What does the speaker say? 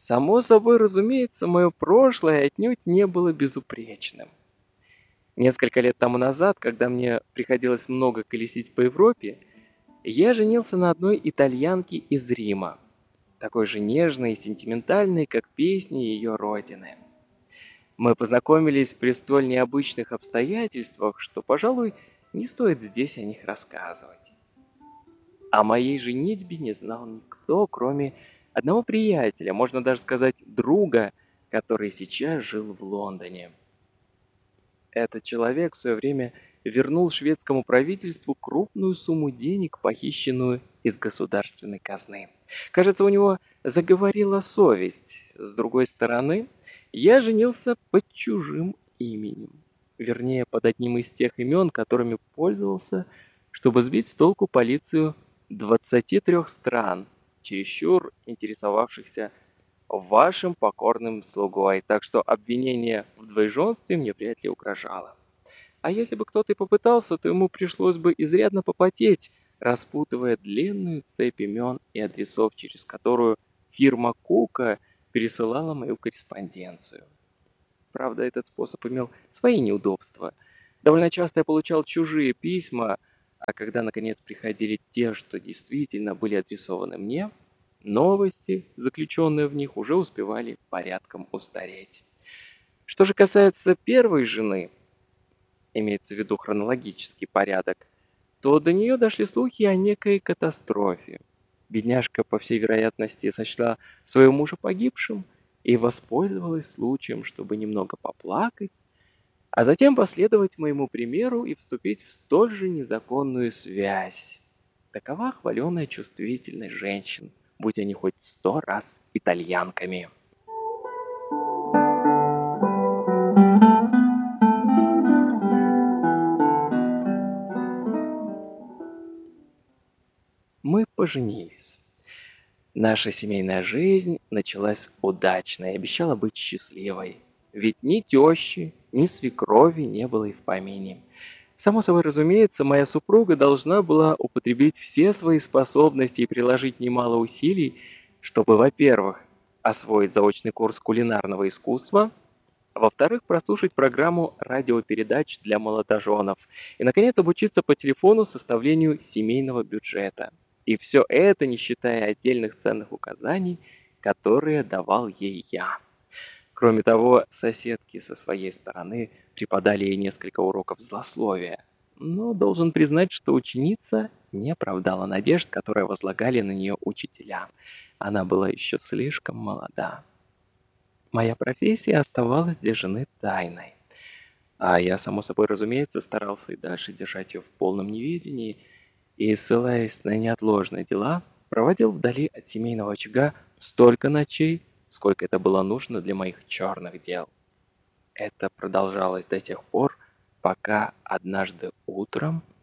Само собой разумеется, мое прошлое отнюдь не было безупречным. Несколько лет тому назад, когда мне приходилось много колесить по Европе, я женился на одной итальянке из Рима, такой же нежной и сентиментальной, как песни ее родины. Мы познакомились при столь необычных обстоятельствах, что, пожалуй, не стоит здесь о них рассказывать. О моей женитьбе не знал никто, кроме одного приятеля, можно даже сказать друга, который сейчас жил в Лондоне. Этот человек в свое время вернул шведскому правительству крупную сумму денег, похищенную из государственной казны. Кажется, у него заговорила совесть. С другой стороны, я женился под чужим именем. Вернее, под одним из тех имен, которыми пользовался, чтобы сбить с толку полицию 23 стран, чересчур интересовавшихся вашим покорным слугой, так что обвинение в двоеженстве мне вряд ли угрожало. А если бы кто-то и попытался, то ему пришлось бы изрядно попотеть, распутывая длинную цепь имен и адресов, через которую фирма Кука пересылала мою корреспонденцию. Правда, этот способ имел свои неудобства. Довольно часто я получал чужие письма, а когда наконец приходили те, что действительно были адресованы мне, новости, заключенные в них, уже успевали порядком устареть. Что же касается первой жены, имеется в виду хронологический порядок, то до нее дошли слухи о некой катастрофе. Бедняжка, по всей вероятности, сочла своего мужа погибшим и воспользовалась случаем, чтобы немного поплакать, а затем последовать моему примеру и вступить в столь же незаконную связь. Такова хваленая чувствительность женщин, будь они хоть 100 раз итальянками. Мы поженились. Наша семейная жизнь началась удачно и обещала быть счастливой. Ведь ни тещи, ни свекрови не было и в помине. Само собой разумеется, моя супруга должна была употребить все свои способности и приложить немало усилий, чтобы, во-первых, освоить заочный курс кулинарного искусства, а во-вторых, прослушать программу радиопередач для молодоженов и, наконец, обучиться по телефону составлению семейного бюджета. И все это не считая отдельных ценных указаний, которые давал ей я. Кроме того, соседки со своей стороны преподали ей несколько уроков злословия. Но должен признать, что ученица не оправдала надежд, которые возлагали на нее учителя. Она была еще слишком молода. Моя профессия оставалась для жены тайной. А я, само собой разумеется, старался и дальше держать ее в полном неведении и, ссылаясь на неотложные дела, проводил вдали от семейного очага столько ночей, сколько это было нужно для моих черных дел. Это продолжалось до тех пор, пока однажды утром